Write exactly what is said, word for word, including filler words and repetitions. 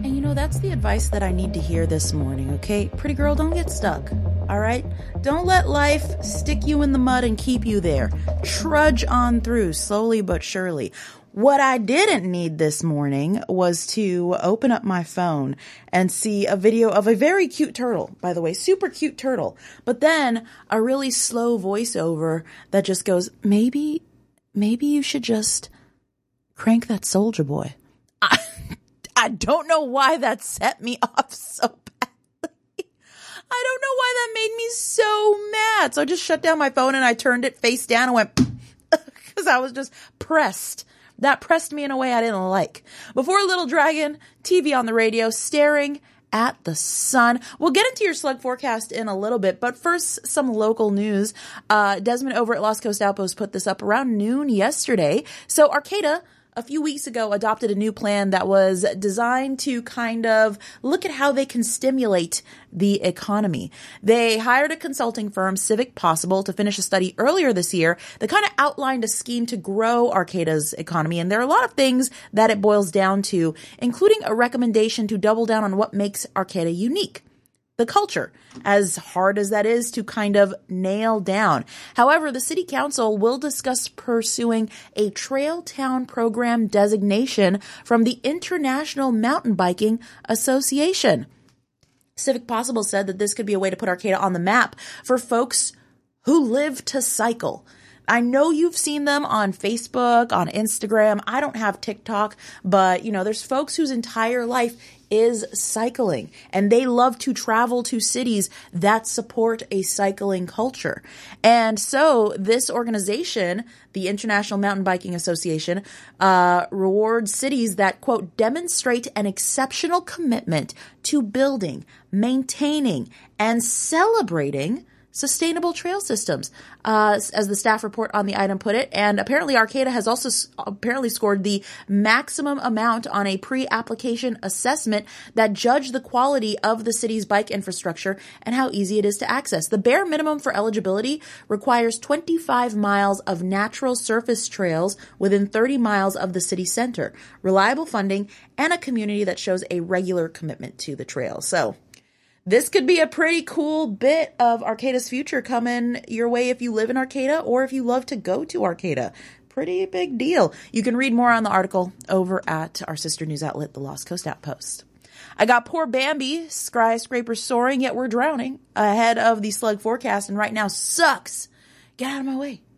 And you know, that's the advice that I need to hear this morning, okay? Pretty girl, don't get stuck, all right? Don't let life stick you in the mud and keep you there. Trudge on through, slowly but surely. What I didn't need this morning was to open up my phone and see a video of a very cute turtle, by the way, super cute turtle. But then a really slow voiceover that just goes, maybe, maybe you should just crank that Soulja Boy. I, I don't know why that set me off so badly. I don't know why that made me so mad. So I just shut down my phone and I turned it face down and went, because I was just pressed. That pressed me in a way I didn't like. Before Little Dragon, T V on the radio, staring at the sun. We'll get into your slug forecast in a little bit, but first, some local news. Uh, Desmond over at Lost Coast Outpost put this up around noon yesterday. So Arcata, a few weeks ago, adopted a new plan that was designed to kind of look at how they can stimulate the economy. They hired a consulting firm, Civic Possible, to finish a study earlier this year that kind of outlined a scheme to grow Arcata's economy. And there are a lot of things that it boils down to, including a recommendation to double down on what makes Arcata unique. The culture, as hard as that is to kind of nail down. However, the city council will discuss pursuing a Trail Town program designation from the International Mountain Biking Association. Civic Possible said that this could be a way to put Arcata on the map for folks who live to cycle. I know you've seen them on Facebook, on Instagram. I don't have TikTok, but you know, there's folks whose entire life is cycling, and they love to travel to cities that support a cycling culture. And so this organization, the International Mountain Biking Association, uh, rewards cities that, quote, demonstrate an exceptional commitment to building, maintaining, and celebrating sustainable trail systems, uh, as the staff report on the item put it. And apparently Arcata has also s- apparently scored the maximum amount on a pre-application assessment that judged the quality of the city's bike infrastructure and how easy it is to access. The bare minimum for eligibility requires twenty-five miles of natural surface trails within thirty miles of the city center, reliable funding, and a community that shows a regular commitment to the trail. So this could be a pretty cool bit of Arcata's future coming your way if you live in Arcata or if you love to go to Arcata. Pretty big deal. You can read more on the article over at our sister news outlet, the Lost Coast Outpost. I got poor Bambi, skyscrapers soaring, yet we're drowning, ahead of the slug forecast, and right now sucks. Get out of my way.